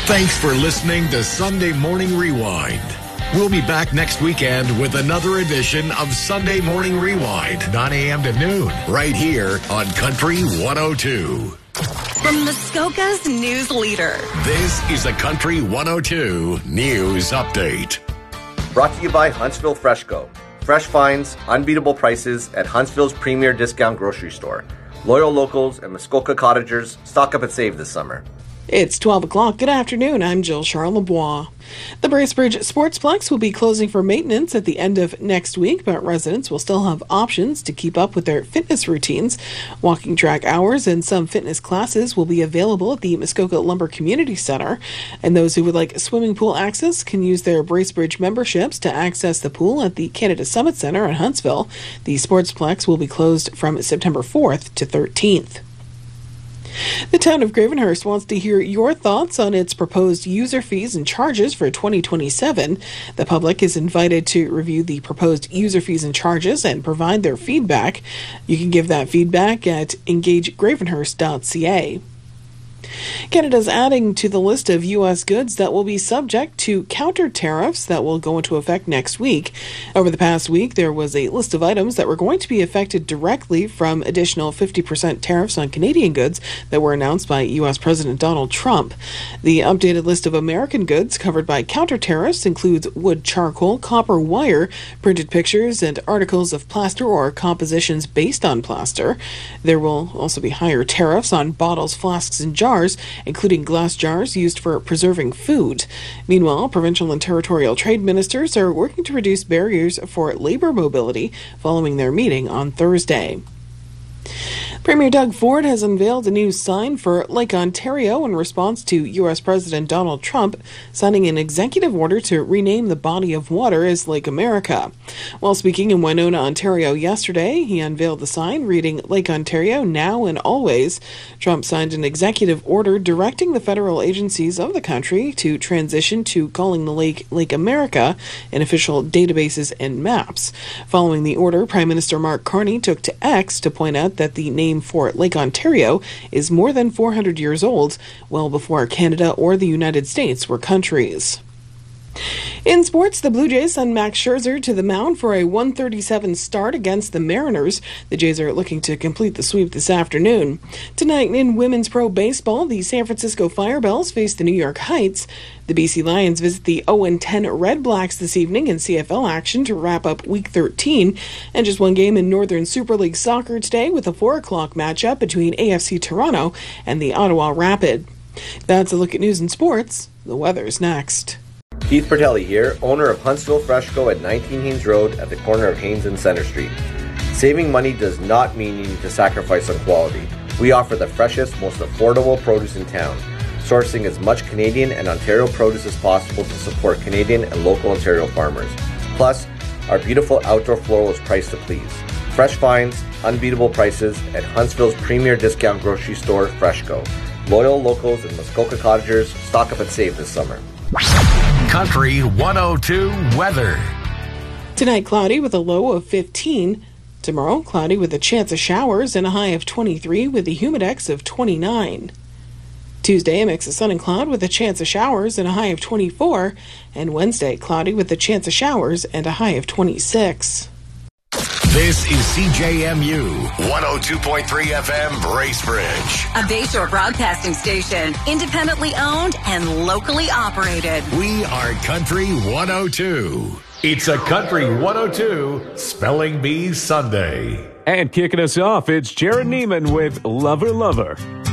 Thanks for listening to Sunday Morning Rewind. We'll be back next weekend with another edition of Sunday Morning Rewind, 9 a.m. to noon, right here on Country 102. From Muskoka's news leader. This is a Country 102 News Update. Brought to you by Huntsville Freshco. Fresh finds, unbeatable prices at Huntsville's premier discount grocery store. Loyal locals and Muskoka cottagers stock up and save this summer. It's 12 o'clock. Good afternoon. I'm Jill Charlebois. The Bracebridge Sportsplex will be closing for maintenance at the end of next week, but residents will still have options to keep up with their fitness routines. Walking track hours and some fitness classes will be available at the Muskoka Lumber Community Center, and those who would like swimming pool access can use their Bracebridge memberships to access the pool at the Canada Summit Center in Huntsville. The Sportsplex will be closed from September 4th to 13th. The town of Gravenhurst wants to hear your thoughts on its proposed user fees and charges for 2027. The public is invited to review the proposed user fees and charges and provide their feedback. You can give that feedback at engagegravenhurst.ca. Canada's adding to the list of U.S. goods that will be subject to counter tariffs that will go into effect next week. Over the past week, there was a list of items that were going to be affected directly from additional 50% tariffs on Canadian goods that were announced by U.S. President Donald Trump. The updated list of American goods covered by counter tariffs includes wood charcoal, copper wire, printed pictures, and articles of plaster or compositions based on plaster. There will also be higher tariffs on bottles, flasks, and jars, including glass jars used for preserving food. Meanwhile, provincial and territorial trade ministers are working to reduce barriers for labor mobility following their meeting on Thursday. Premier Doug Ford has unveiled a new sign for Lake Ontario in response to U.S. President Donald Trump signing an executive order to rename the body of water as Lake America. While speaking in Winona, Ontario yesterday, he unveiled the sign reading Lake Ontario Now and Always. Trump signed an executive order directing the federal agencies of the country to transition to calling the lake Lake America in official databases and maps. Following the order, Prime Minister Mark Carney took to X to point out that the name for Lake Ontario is more than 400 years old, well before Canada or the United States were countries. In sports, the Blue Jays send Max Scherzer to the mound for a 137 start against the Mariners. The Jays are looking to complete the sweep this afternoon. Tonight in women's pro baseball, the San Francisco Firebells face the New York Heights. The BC Lions visit the 0-10 Red Blacks this evening in CFL action to wrap up Week 13. And just one game in Northern Super League Soccer today with a 4 o'clock matchup between AFC Toronto and the Ottawa Rapid. That's a look at news and sports. The weather's next. Keith Bertelli here, owner of Huntsville Freshco at 19 Haynes Road at the corner of Haynes and Center Street. Saving money does not mean you need to sacrifice on quality. We offer the freshest, most affordable produce in town, sourcing as much Canadian and Ontario produce as possible to support Canadian and local Ontario farmers. Plus, our beautiful outdoor floral is priced to please. Fresh finds, unbeatable prices at Huntsville's premier discount grocery store, Freshco. Loyal locals and Muskoka cottagers stock up and save this summer. Country 102 weather. Tonight, cloudy with a low of 15. Tomorrow, cloudy with a chance of showers and a high of 23 with a humidex of 29. Tuesday, a mix of sun and cloud with a chance of showers and a high of 24. And Wednesday, cloudy with a chance of showers and a high of 26. This is CJMU 102.3 FM Bracebridge. A Bayshore broadcasting station, independently owned and locally operated. We are Country 102. It's a Country 102 Spelling Bee Sunday. And kicking us off, it's Jared Neiman with Lover Lover.